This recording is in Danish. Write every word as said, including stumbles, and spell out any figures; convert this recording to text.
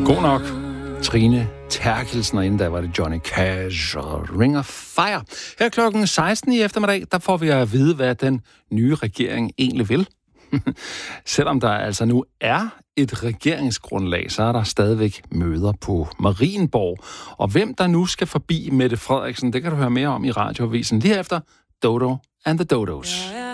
God nok. Trine Terkelsen, og inden da var det Johnny Cash og Ring of Fire. Her klokken seksten i eftermiddag, der får vi at vide, hvad den nye regering egentlig vil. Selvom der altså nu er et regeringsgrundlag, så er der stadigvæk møder på Marienborg. Og hvem der nu skal forbi Mette Frederiksen, det kan du høre mere om i Radioavisen lige efter Dodo and the Dodos.